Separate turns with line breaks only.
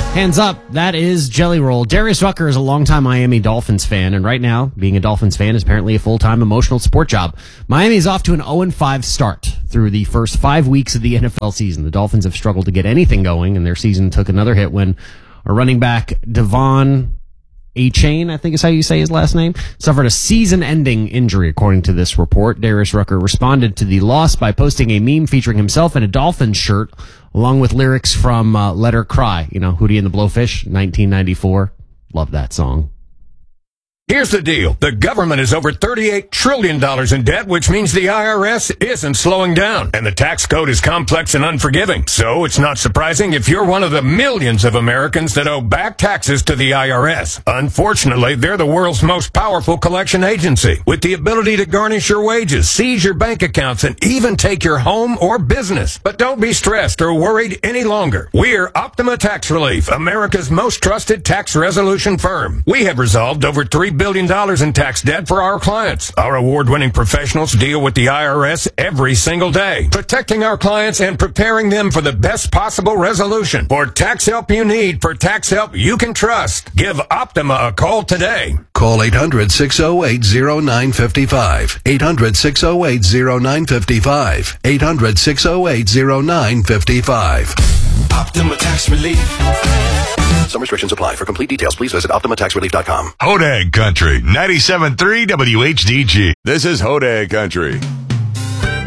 Hands up, that is Jelly Roll. Darius Rucker is a longtime Miami Dolphins fan, and right now, being a Dolphins fan is apparently a full-time emotional support job. Miami is off to an 0-5 start through the first 5 weeks of the NFL season. The Dolphins have struggled to get anything going, and their season took another hit when a running back, Devon Achane, I think is how you say his last name, suffered a season-ending injury, according to this report. Darius Rucker responded to the loss by posting a meme featuring himself in a Dolphins shirt, along with lyrics from Let Her Cry, Hootie and the Blowfish, 1994. Love that song.
Here's the deal. The government is over $38 trillion in debt, which means the IRS isn't slowing down. And the tax code is complex and unforgiving. So it's not surprising if you're one of the millions of Americans that owe back taxes to the IRS. Unfortunately, they're the world's most powerful collection agency, with the ability to garnish your wages, seize your bank accounts, and even take your home or business. But don't be stressed or worried any longer. We're Optima Tax Relief, America's most trusted tax resolution firm. We have resolved over $3 billion in tax debt for our clients. Our award-winning professionals deal with the IRS every single day, protecting our clients and preparing them for the best possible resolution. For tax help you need, for tax help you can trust, give Optima a call today.
Call 800-608-0955. 800-608-0955. 800-608-0955.
Optima Tax Relief.
Some restrictions apply. For complete details, please visit OptimaTaxRelief.com.
Hodag Country, 97.3 WHDG. This is Hodag Country.